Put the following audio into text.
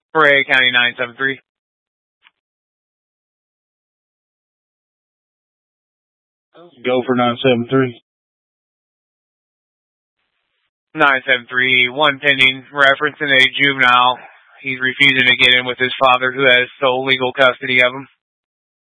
Brea County 973. Go for 973. 973, one pending, referencing a juvenile. He's refusing to get in with his father, who has sole legal custody of him.